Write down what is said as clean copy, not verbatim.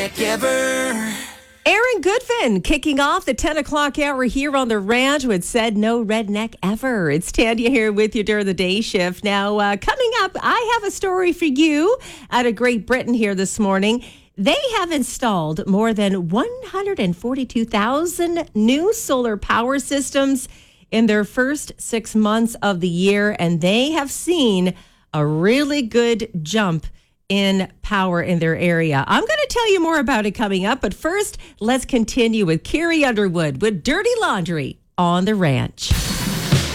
Aaron Goodfin kicking off the 10 o'clock hour here on the ranch with Said No Redneck Ever. It's Tanya here with you during the day shift. Now, coming up, I have a story for you out of Great Britain here this morning. They have installed more than 142,000 new solar power systems in their first 6 months of the year, and they have seen a really good jump in power in their area. I'm going to tell you more about it coming up, but first, let's continue with Carrie Underwood with Dirty Laundry on the Ranch.